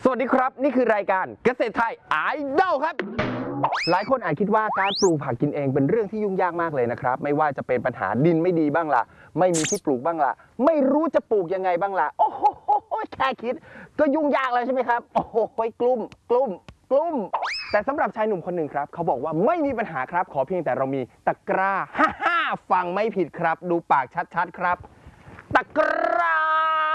สวัสดีครับนี่คือรายการเกษตรไทยไอดอลครับหลายคนอาจคิดว่าการปลูกผักกินเองเป็นเรื่องที่ยุ่งยากมากเลยนะครับไม่ว่าจะเป็นปัญหาดินไม่ดีบ้างล่ะไม่มีที่ปลูกบ้างล่ะไม่รู้จะปลูกยังไงบ้างล่ะโอ้โหแค่คิดก็ยุ่งยากแล้วใช่ไหมครับโอ้โหกลุ่มแต่สำหรับชายหนุ่มคนหนึ่งครับเขาบอกว่าไม่มีปัญหาครับขอเพียงแต่เรามีตะกร้าฟังไม่ผิดครับดูปากชัดๆครับตะกร้า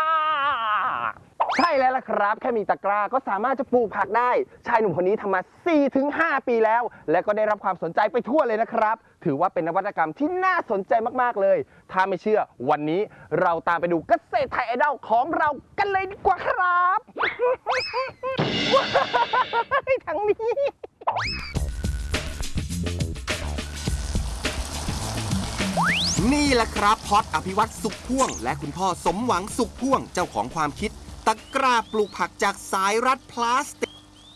ใช่แล้วล่ะครับแค่มีตะกร้าก็สามารถจะปลูกผักได้ชายหนุ่มคนนี้ทำมา 4-5 ปีแล้วและก็ได้รับความสนใจไปทั่วเลยนะครับถือว่าเป็นนวัตกรรมที่น่าสนใจมากๆเลยถ้าไม่เชื่อวันนี้เราตามไปดูเกษตรไทยไอดอลของเรากันเลยดีกว่าครับทั้งนี้นี่แหละครับพอดอภิวัตสุขพ่วงและคุณพ่อสมหวังสุขพ่วงเจ้าของความคิดตะกร้าปลูกผักจากสายรัดพลาสติก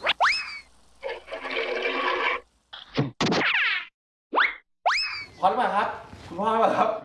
พอดมาครับคุณพ่อมาครับ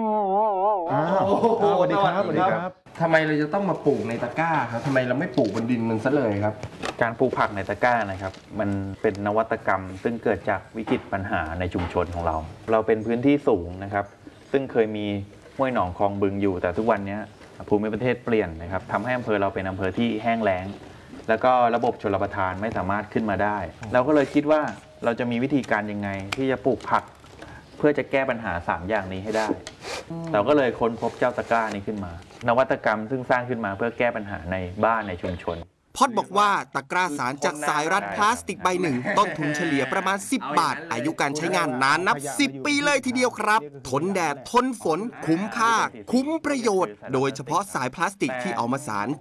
สวัสดีครับทำไมเราจะต้องมาปลูกในตะกร้าครับทำไมเราไม่ปลูกบนดินมันซะเลยครับการปลูกผักในตะกร้านะครับมันเป็นนวัตกรรมซึ่งเกิดจากวิกฤตปัญหาในชุมชนของเราเป็นพื้นที่สูงนะครับซึ่งเคยมีห้วยหนองคลองบึงอยู่แต่ทุกวันนี้ภูมิประเทศเปลี่ยนนะครับทำให้อำเภอเราเป็นอำเภอที่แห้งแล้งแล้วก็ระบบชลประทานไม่สามารถขึ้นมาได้เราก็เลยคิดว่าเราจะมีวิธีการยังไงที่จะปลูกผักเพื่อจะแก้ปัญหา3อย่างนี้ให้ได้เราก็เลยค้นพบเจ้าตะกร้านี้ขึ้นมานวัตกรรมซึ่งสร้างขึ้นมาเพื่อแก้ปัญหาในบ้านในชุมชนพอดบอกว่าตะกร้าสารจากสายรัดพลาสติกใบหนึ่งต้นทุนเฉลี่ยประมาณ10 บาทอายุการใช้งานนานนับ10 ปีเลยทีเดียวครับทนแดดทนฝนคุ้มค่าคุ้มประโยชน์โดยเฉพาะสายพลาสติกที่เอามาสาร